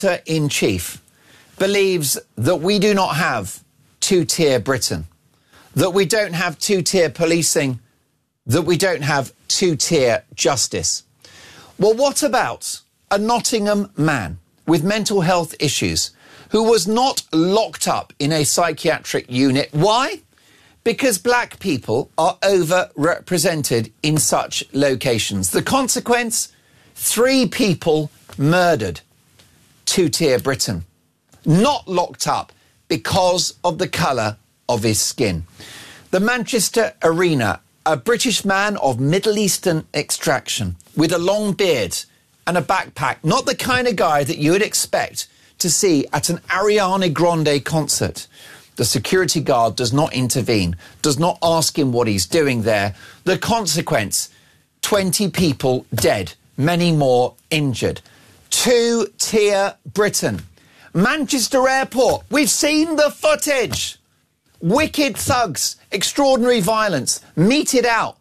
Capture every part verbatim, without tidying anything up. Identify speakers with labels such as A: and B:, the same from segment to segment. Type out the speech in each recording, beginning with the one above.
A: in chief believes that we do not have two-tier Britain, that we don't have two-tier policing, that we don't have two-tier justice. Well, what about a Nottingham man with mental health issues who was not locked up in a psychiatric unit? Why? Because black people are overrepresented in such locations. The consequence? Three people murdered. Two-tier Britain. Not locked up because of the colour of his skin. The Manchester Arena, a British man of Middle Eastern extraction with a long beard and a backpack, not the kind of guy that you would expect to see at an Ariana Grande concert. The security guard does not intervene, does not ask him what he's doing there. The consequence, twenty people dead, many more injured. Two-tier Britain. Manchester Airport, we've seen the footage. Wicked thugs, extraordinary violence, meted out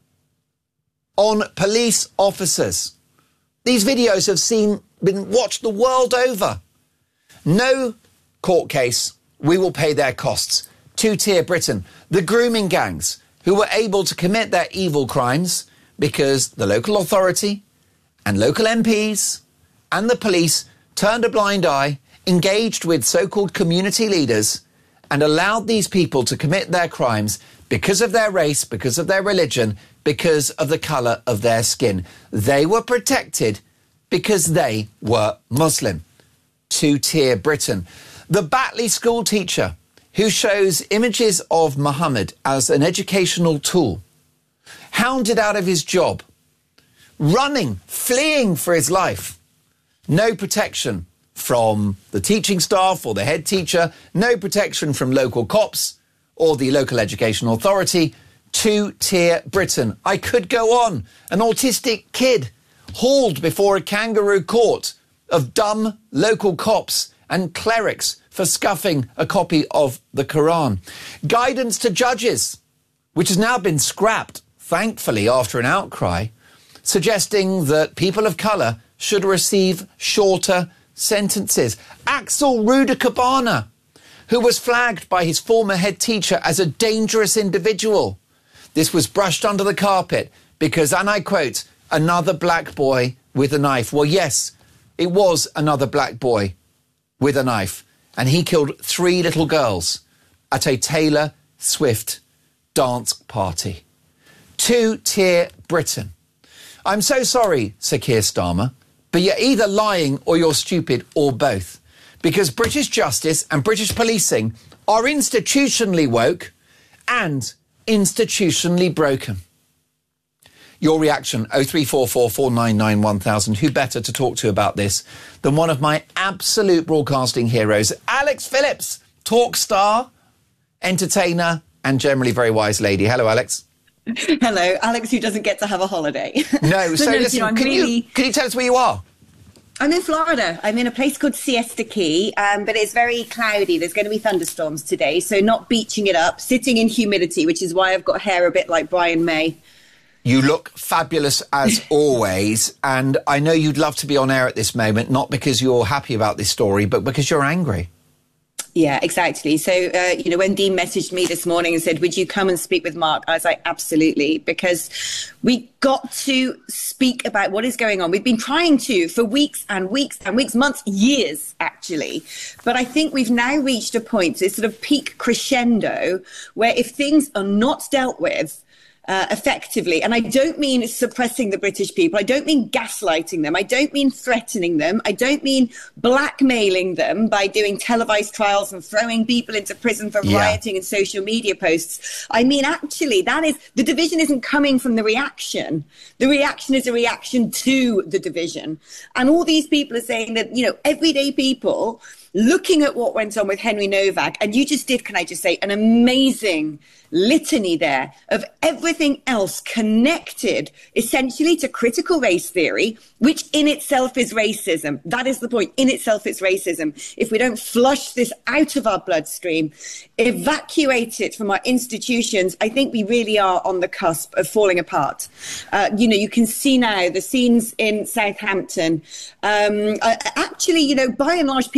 A: on police officers. These videos have seen, been watched the world over. No court case, we will pay their costs. Two-tier Britain. The grooming gangs who were able to commit their evil crimes because the local authority and local M Ps and the police turned a blind eye, engaged with so-called community leaders and allowed these people to commit their crimes because of their race, because of their religion, because of the colour of their skin. They were protected because they were Muslim. Two-tier Britain. The Batley school teacher who shows images of Muhammad as an educational tool, hounded out of his job, running, fleeing for his life. No protection from the teaching staff or the head teacher, no protection from local cops or the local education authority. Two-tier Britain. I could go on. An autistic kid hauled before a kangaroo court of dumb local cops and clerics for scuffing a copy of the Quran. Guidance to judges, which has now been scrapped, thankfully, after an outcry, suggesting that people of colour should receive shorter sentences. Axel Rudakabana, who was flagged by his former head teacher as a dangerous individual. This was brushed under the carpet because, and I quote, another black boy with a knife. Well, yes, it was another black boy with a knife. And he killed three little girls at a Taylor Swift dance party. Two-tier Britain. I'm so sorry, Sir Keir Starmer, but you're either lying or you're stupid or both. Because British justice and British policing are institutionally woke and institutionally broken. Your reaction, oh three four four, four nine nine, one thousand. Who better to talk to about this than one of my absolute broadcasting heroes, Alex Phillips, talk star, entertainer, and generally very wise lady. Hello, Alex.
B: Hello, Alex, who doesn't get to have a holiday.
A: No, so
B: no,
A: listen,
B: you know,
A: can,
B: really...
A: you, can you tell us where you are?
B: I'm in Florida. I'm in a place called Siesta Key, um, but it's very cloudy. There's going to be thunderstorms today, so not beaching it up, sitting in humidity, which is why I've got hair a bit like Brian May.
A: You look fabulous as always, and I know you'd love to be on air at this moment, not because you're happy about this story, but because you're angry.
B: Yeah, exactly. So, uh, you know, when Dean messaged me this morning and said, would you come and speak with Mark? I was like, absolutely, because we got to speak about what is going on. We've been trying to for weeks and weeks and weeks, months, years, actually. But I think we've now reached a point, this sort of peak crescendo, where if things are not dealt with, Uh, effectively. And I don't mean suppressing the British people. I don't mean gaslighting them. I don't mean threatening them. I don't mean blackmailing them by doing televised trials and throwing people into prison for
A: yeah.
B: rioting and social media posts. I mean, actually, that is, the division isn't coming from the reaction. The reaction is a reaction to the division. And all these people are saying that, you know, everyday people looking at what went on with Henry Novak, and you just did, can I just say, an amazing litany there of everything else connected essentially to critical race theory, which in itself is racism. That is the point. In itself, it's racism. If we don't flush this out of our bloodstream, evacuate it from our institutions, I think we really are on the cusp of falling apart. Uh, you know, you can see now the scenes in Southampton. Um, uh, actually, you know, by and large,